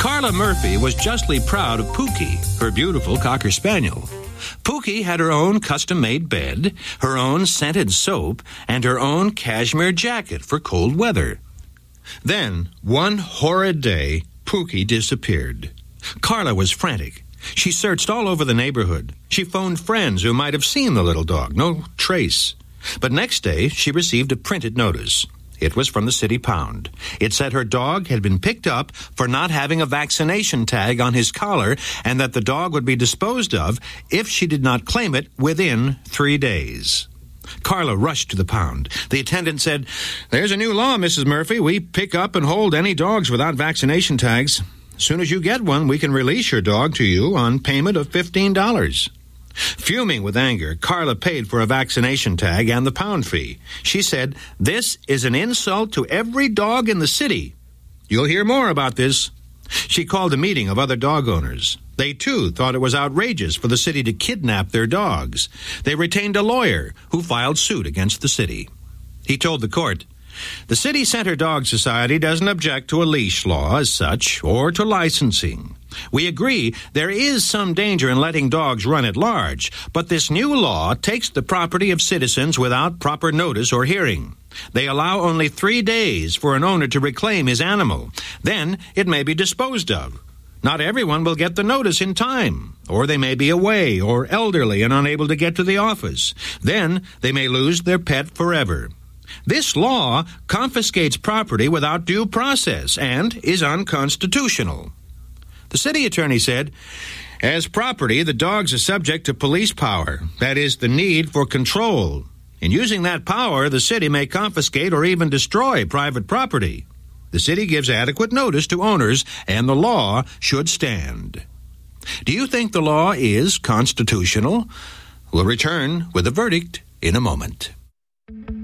Carla Murphy was justly proud of Pookie, her beautiful Cocker Spaniel. Pookie had her own custom-made bed, her own scented soap, and her own cashmere jacket for cold weather. Then, one horrid day, Pookie disappeared. Carla was frantic. She searched all over the neighborhood. She phoned friends who might have seen the little dog. No trace. But next day, she received a printed notice. It was from the City Pound. It said her dog had been picked up for not having a vaccination tag on his collar and that the dog would be disposed of if she did not claim it within 3 days. Carla rushed to the pound. The attendant said, "There's a new law, Mrs. Murphy. We pick up and hold any dogs without vaccination tags. As soon as you get one, we can release your dog to you on payment of $15. Fuming with anger, Carla paid for a vaccination tag and the pound fee. She said, "This is an insult to every dog in the city. You'll hear more about this." She called a meeting of other dog owners. They, too, thought it was outrageous for the city to kidnap their dogs. They retained a lawyer who filed suit against the city. He told the court, "The City Center Dog Society doesn't object to a leash law as such or to licensing. We agree there is some danger in letting dogs run at large, but this new law takes the property of citizens without proper notice or hearing. They allow only 3 days for an owner to reclaim his animal. Then it may be disposed of. Not everyone will get the notice in time, or they may be away or elderly and unable to get to the office. Then they may lose their pet forever. This law confiscates property without due process and is unconstitutional." The city attorney said, "As property, the dogs are subject to police power, that is, the need for control. In using that power, the city may confiscate or even destroy private property. The city gives adequate notice to owners, and the law should stand." Do you think the law is constitutional? We'll return with a verdict in a moment.